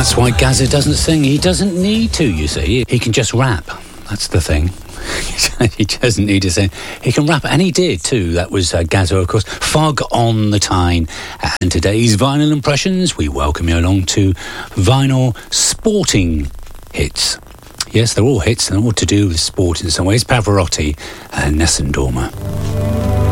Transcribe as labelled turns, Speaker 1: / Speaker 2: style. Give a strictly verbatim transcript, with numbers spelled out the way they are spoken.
Speaker 1: That's why Gazza doesn't sing. He doesn't need to, you see. He can just rap. That's the thing. He doesn't need to sing. He can rap, and he did too. That was uh, Gazza, of course. Fog on the Tyne. And today's Vinyl Impressions, we welcome you along to Vinyl Sporting Hits. Yes, they're all hits, and all to do with sport in some ways. Pavarotti and Nessun Dorma.